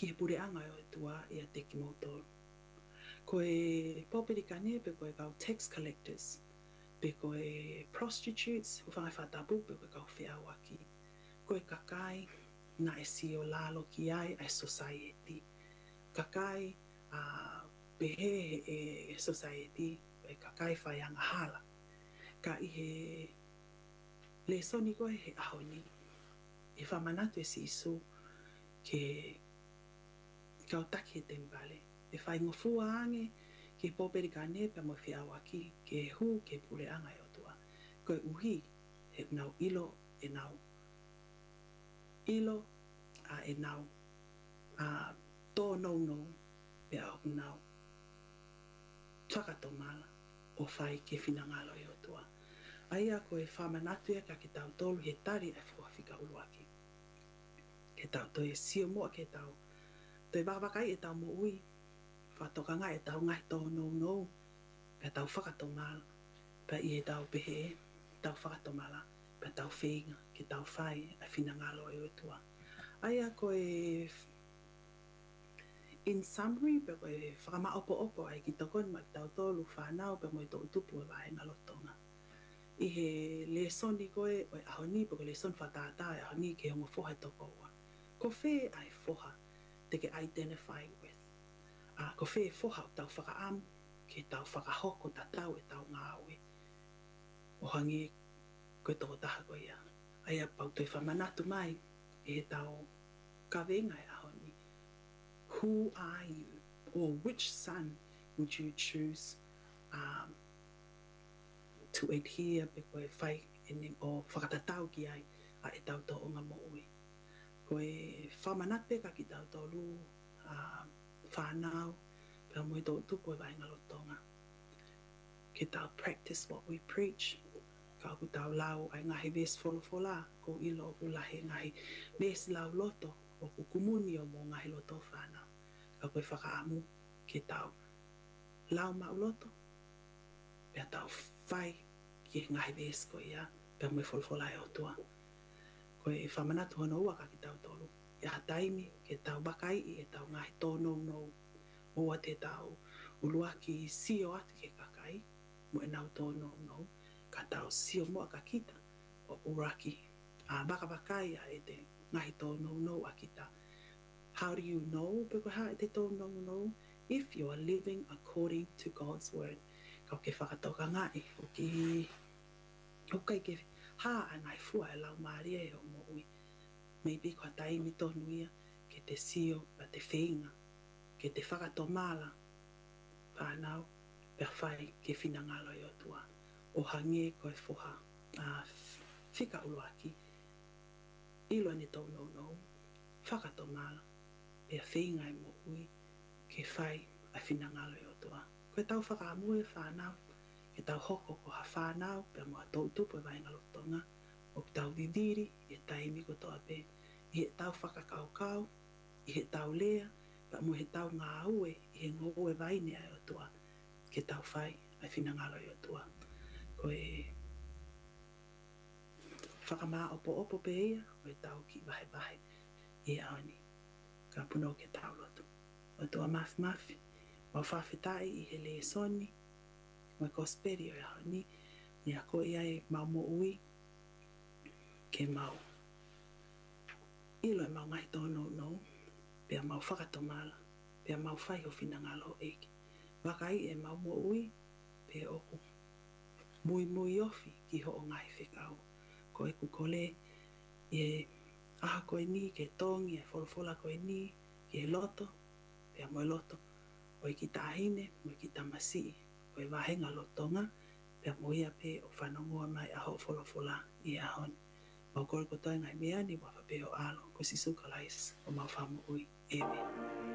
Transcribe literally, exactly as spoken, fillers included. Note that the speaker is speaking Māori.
ki he pure anga o tua ia te ki motor. Ko e poperi kane pe ko e kau tax collectors, pe ko e prostitutes, whangai whatapu pe ko e kau whea waki. Ko e kakai na e si o lalo ki ai ai society. Kakai a uh, pehe e society, ko e kakai whai anga hala. Ka i he le soni ko e he ahoni. E whamanatu e si isu ke kau taki e tembale. E whai ngofua ange ke poperi kane pe mo whia waki ke hu ke pule anga e otua. Ko e uhi he nau ilo e nau ilo a e nau a tō nou nou pe au nau whakatomala o whai ke whinangalo e otua. Aia ko e whamanatu e ka ke tau tolu he tari e whuawhika uluaki. Ke tau to e sio moa ke tau to e wakawakai e tau mo ui whatokanga e tau ngai tō nou nou pe tau whakatomala pe i e tau pehe tau whakatomala pe tau whenga ke tau whai a whinangalo e otua. Aia ko e in summary pe ko e whakama opo opo ai ki tokon ma tau tolu whanau pe mo i tō utupu e wae ngalotonga. I he lesoni koe o e ahoni pe ko lesoni whatata e ahoni ke hongo foha toko ua. Ko whe ai foha te ke identify with. Uh, ko whe foha o tau whakaamu ke tau whakahoko ta tau e tau ngāwe. O hangi koe toko taha koe ia. Aia pau toi whamanatu mai e tau kawenga e ahoni. Who are you? Or which son would you choose um, to adhere pe koe whai o whakatatau ki ai a e tau tō onga mo ui. Ko e whamanate ka ki tau tōlu uh, whanau pe mo i tō tupu e wainga lotonga. Ke tau practice what we preach. Ka ku tau lau ai ngahi ves wholofola ko ilo ku lahi ngahi ves lau loto o ku kumuni o mo ngahi loto whanau. Ka koe whakaamu ke tau lau mau loto pe tau whai ki ngahi ves ko ia pe mo i wholofola e o tua. Ko e whamanatu hono ua ka ki tau tolu. E ha taimi ke tau bakai i e tau ngahi tō nou nou. Oa te tau uluaki sio atu ke kakai. Mo e nau tō nou nou. Ka tau sio moa ka kita. O uraki. A baka bakai a e te ngahi tō nou nou a kita. How do you know? Peko ha e te tō nou nou. If you are living according to God's word. Kau ke whakatoka ngai. O ki... O kai ke... Ha anai fua e lau maria e o mo ui. Maybe kua taimi tonu ia ke te sio pa te whenga. Ke te whakatomala whanau pe whai ke whinangalo i o tua. O hange koe whoha a whika uluaki. Ilo ni tau nou nou. Whakatomala pe whenga e mo ui ke whai a whinangalo i o tua. Koe tau whakaamue whanau. Ke tau hoko ko ha whanau pe mo a tau tupu e wainga lotonga. O tau didiri e taimi ko toa pe. I he tau whakakau kau. I he tau lea. Pa mo he tau ngā ue. I he ngō e waine ai o tua. Ke tau whai ai whinangalo i o tua. Ko e whakamaa opo opo pe ia. O e tau ki wahe wahe. I aoni. Ka puno ke tau lotu. O tua mafi mafi. O whawhitai i he le soni. Mo e kosperi o e aoni. Ni a ko ia e mau mo ui. Ke mau. Ilo e mau ngai tō nou nou. Pea mau whakatomala. Pea mau whai ho whinangalo eki. Wakai e mau mo ui. Pea oku. Mui mui ofi ki ho o ngai whikau. Ko e kukole. E aha koe ni ke tongi. E wholofola koe ni. Ke loto. Pea mo e loto. O i ki tāhine. Mo i ki tamasi. O e wahenga lotonga. Pea mo ia pe o whanongoa mai aho wholofola i ahoni. Mau kore kotoa ngai mea ni wafa pe o alo. Ko si suka lais o mau whamu ui. Amen.